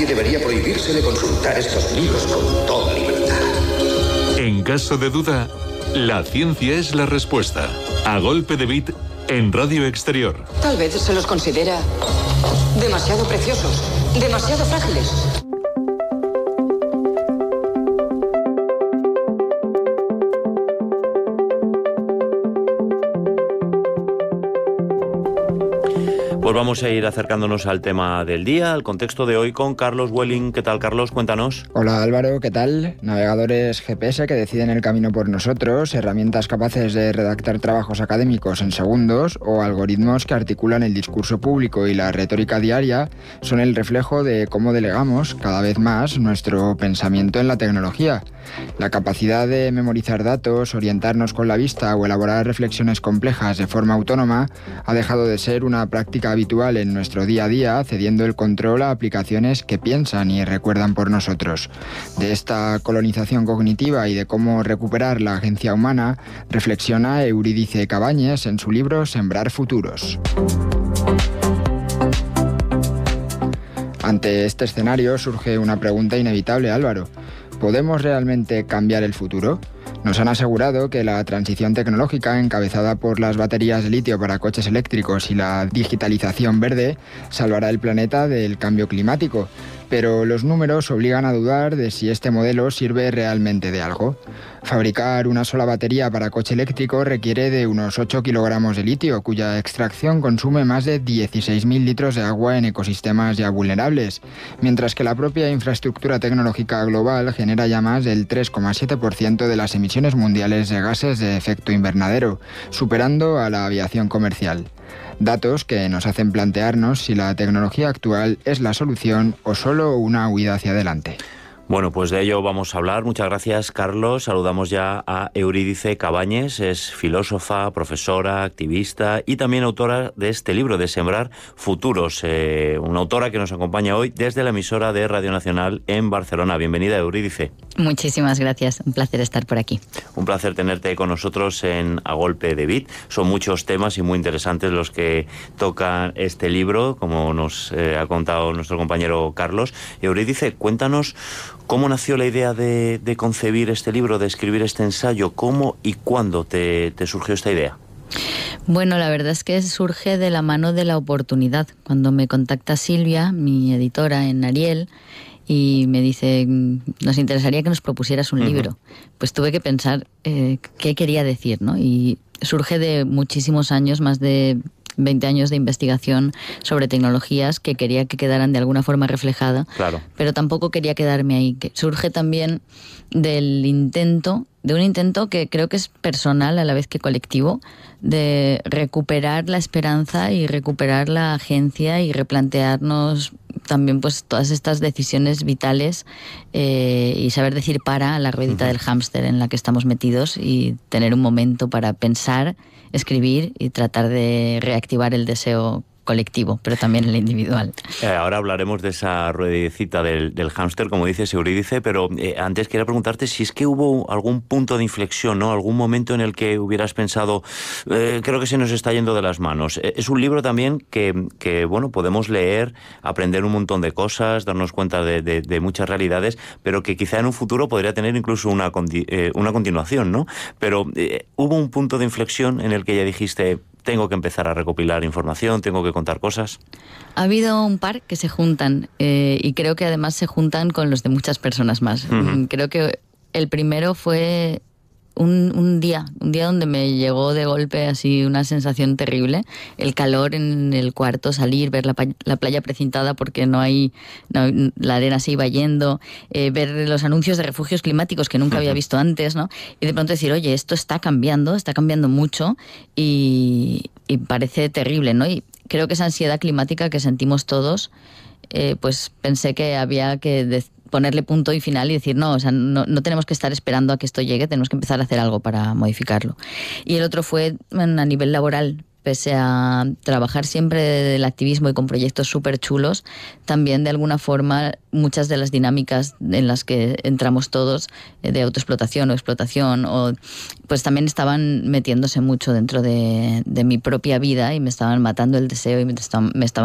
nadie debería prohibírsele consultar estos libros con toda libertad. En caso de duda, la ciencia es la respuesta. A golpe de bit en Radio Exterior. Tal vez se los considera demasiado preciosos, demasiado frágiles. Pues vamos a ir acercándonos al tema del día, al contexto de hoy con Carlos Welling. ¿Qué tal, Carlos? Cuéntanos. Hola Álvaro, ¿qué tal? Navegadores GPS que deciden el camino por nosotros, herramientas capaces de redactar trabajos académicos en segundos o algoritmos que articulan el discurso público y la retórica diaria son el reflejo de cómo delegamos cada vez más nuestro pensamiento en la tecnología. La capacidad de memorizar datos, orientarnos con la vista o elaborar reflexiones complejas de forma autónoma ha dejado de ser una práctica habitual en nuestro día a día, cediendo el control a aplicaciones que piensan y recuerdan por nosotros. De esta colonización cognitiva y de cómo recuperar la agencia humana, reflexiona Eurídice Cabañes en su libro Sembrar futuros. Ante este escenario surge una pregunta inevitable, Álvaro. ¿Podemos realmente cambiar el futuro? Nos han asegurado que la transición tecnológica encabezada por las baterías de litio para coches eléctricos y la digitalización verde salvará el planeta del cambio climático, pero los números obligan a dudar de si este modelo sirve realmente de algo. Fabricar una sola batería para coche eléctrico requiere de unos 8 kilogramos de litio, cuya extracción consume más de 16.000 litros de agua en ecosistemas ya vulnerables, mientras que la propia infraestructura tecnológica global genera ya más del 3,7% de las emisiones mundiales de gases de efecto invernadero, superando a la aviación comercial. Datos que nos hacen plantearnos si la tecnología actual es la solución o solo una huida hacia adelante. Bueno, pues de ello vamos a hablar. Muchas gracias, Carlos. Saludamos ya a Eurídice Cabañes. Es filósofa, profesora, activista y también autora de este libro, de Sembrar futuros. Una autora que nos acompaña hoy desde la emisora de Radio Nacional en Barcelona. Bienvenida, Eurídice. Muchísimas gracias. Un placer estar por aquí. Un placer tenerte con nosotros en A Golpe de Bit. Son muchos temas y muy interesantes los que toca este libro, como nos ha contado nuestro compañero Carlos. Eurídice, cuéntanos ¿cómo nació la idea de concebir este libro, de escribir este ensayo? ¿Cómo y cuándo te surgió esta idea? Bueno, la verdad es que surge de la mano de la oportunidad. Cuando me contacta Silvia, mi editora en Ariel, y me dice, nos interesaría que nos propusieras un libro. Pues tuve que pensar qué quería decir, ¿no? Y surge de muchísimos años, más de 20 años de investigación sobre tecnologías que quería que quedaran de alguna forma reflejada, claro, pero tampoco quería quedarme ahí. Que surge también de un intento que creo que es personal a la vez que colectivo, de recuperar la esperanza y recuperar la agencia y replantearnos también pues todas estas decisiones vitales y saber decir para a la ruedita del hámster en la que estamos metidos y tener un momento para pensar, escribir y tratar de reactivar el deseo colectivo, pero también el individual. Ahora hablaremos de esa ruedecita del hámster, como dices, Eurídice, pero antes quería preguntarte si es que hubo algún punto de inflexión, ¿no? Algún momento en el que hubieras pensado, creo que se nos está yendo de las manos. Es un libro también que bueno, podemos leer, aprender un montón de cosas, darnos cuenta de muchas realidades, pero que quizá en un futuro podría tener incluso una continuación, ¿no? Pero hubo un punto de inflexión en el que ya dijiste, tengo que empezar a recopilar información, tengo que contar cosas. Ha habido un par que se juntan y creo que además se juntan con los de muchas personas más. Creo que el primero fue un día donde me llegó de golpe así una sensación terrible, el calor en el cuarto, salir, ver la playa precintada porque no hay la arena se iba yendo, ver los anuncios de refugios climáticos que nunca había visto antes, ¿no? Y de pronto decir, oye, esto está cambiando mucho y parece terrible, ¿no? Y creo que esa ansiedad climática que sentimos todos, pues pensé que había que ponerle punto y final y decir, no, o sea, no tenemos que estar esperando a que esto llegue, tenemos que empezar a hacer algo para modificarlo. Y el otro fue a nivel laboral. Pese a trabajar siempre del activismo y con proyectos súper chulos, también de alguna forma muchas de las dinámicas en las que entramos todos, de autoexplotación o explotación, pues también estaban metiéndose mucho dentro de mi propia vida y me estaban matando el deseo y me estaban